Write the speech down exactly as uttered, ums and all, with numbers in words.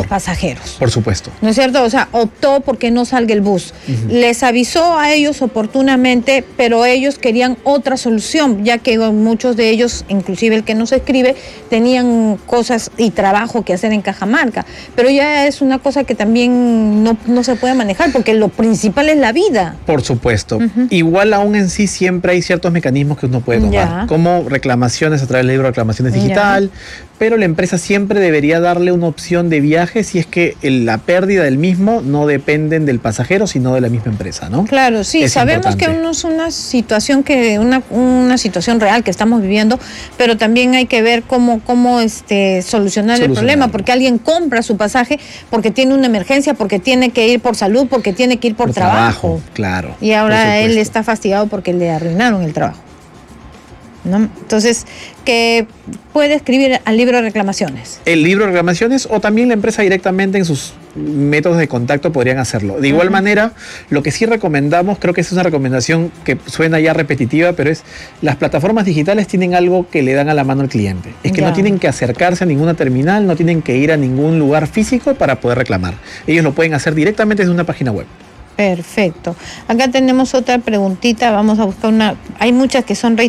pasajeros. Por supuesto. ¿No es cierto? O sea, optó porque no salga el bus. Uh-huh. Les avisó a ellos oportunamente, pero ellos querían otra solución, ya que muchos de ellos, inclusive el que nos escribe, tenían cosas y trabajo que hacer en Cajamarca. Pero ya es una cosa que también no, no se puede manejar, porque lo principal es la vida. Por supuesto. Uh-huh. Igual aún en sí siempre hay ciertos mecanismos que uno puede tomar, ya. como reclamaciones a través del libro de reclamaciones digital, ya. pero la empresa siempre debería darle una opción de viaje si es que el, la pérdida del mismo no dependen del pasajero, sino de la misma empresa, ¿no? Claro, sí, es sabemos importante. que no es una situación que una, una situación real que estamos viviendo, pero también hay que ver cómo, cómo este, solucionar el problema, porque alguien compra su pasaje porque tiene una emergencia, porque tiene que ir por salud, porque tiene que ir por, por trabajo. trabajo. Claro. Y ahora él está fastidiado porque le arruinaron el trabajo, ¿no? Entonces, que puede escribir al libro de reclamaciones. El libro de reclamaciones o también la empresa directamente en sus métodos de contacto podrían hacerlo. De igual uh-huh. manera, lo que sí recomendamos, creo que es una recomendación que suena ya repetitiva, pero es las plataformas digitales tienen algo que le dan a la mano al cliente. Es que ya. no tienen que acercarse a ninguna terminal, no tienen que ir a ningún lugar físico para poder reclamar. Ellos lo pueden hacer directamente desde una página web. Perfecto. Acá tenemos otra preguntita, vamos a buscar una, hay muchas que son